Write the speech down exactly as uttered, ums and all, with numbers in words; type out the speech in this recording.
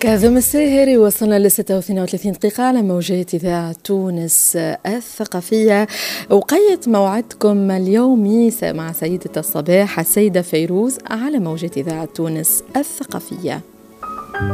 كاظم الساهري. وصلنا ل ستة واثنين وثلاثين دقيقة على موجات إذاعة تونس الثقافية. أقيد موعدكم اليومي مع سيدة الصباح السيدة فيروز على موجات إذاعة تونس الثقافية.